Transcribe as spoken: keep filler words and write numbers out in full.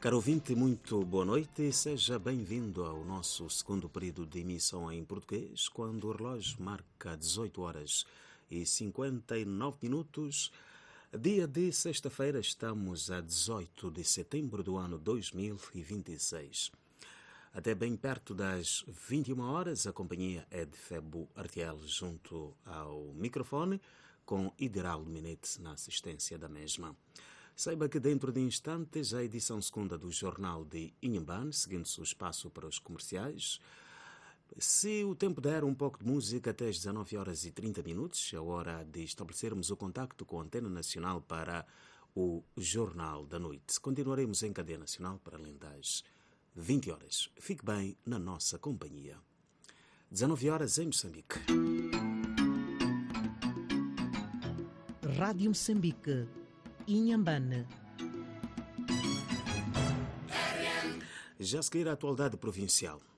Caro ouvinte, muito boa noite e seja bem-vindo ao nosso segundo período de emissão em português, quando o relógio marca dezoito horas e cinquenta e nove minutos. Dia de sexta-feira, estamos a dezoito de setembro do ano dois mil e vinte e seis. Até bem perto das vinte e uma horas, a companhia é de Febo Artiel junto ao microfone, com Ideraldo Minete na assistência da mesma. Saiba que dentro de instantes a edição segunda do Jornal de Inhambane, seguindo-se o espaço para os comerciais. Se o tempo der, um pouco de música até às dezanove horas e trinta minutos, é hora de estabelecermos o contacto com a Antena Nacional para o Jornal da Noite. Continuaremos em cadeia nacional para além das vinte horas. Fique bem na nossa companhia. dezanove horas em Moçambique. Rádio Moçambique, Inhambane. Já a seguir a atualidade provincial.